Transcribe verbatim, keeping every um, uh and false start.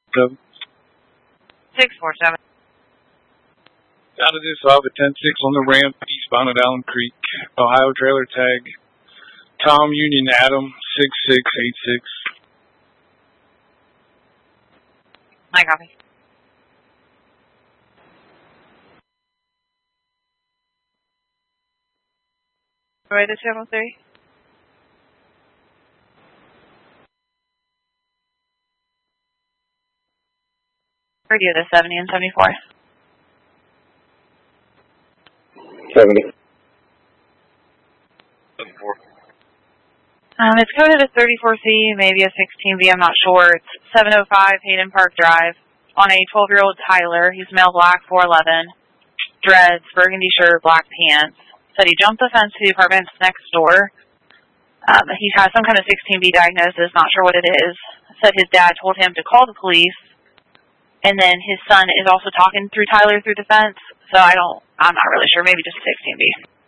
seven. six four seven. Out of this five at ten six on the ramp, eastbound at Allen Creek. Ohio trailer tag. Tom Union Adam, six six eight six. My copy. Right to channel three. Radio to seventy and seventy-four. seventy. seventy-four. Um, it's coded as thirty-four C, maybe a sixteen B, I'm not sure. It's seven oh five Hayden Park Drive on a twelve-year-old Tyler. He's male black, four eleven, dreads, burgundy shirt, black pants. Said he jumped the fence to the apartments next door. Um, he has some kind of sixteen B diagnosis, not sure what it is. Said his dad told him to call the police, and then his son is also talking through Tyler through the fence, so I don't, I'm not really sure, maybe just sixteen B.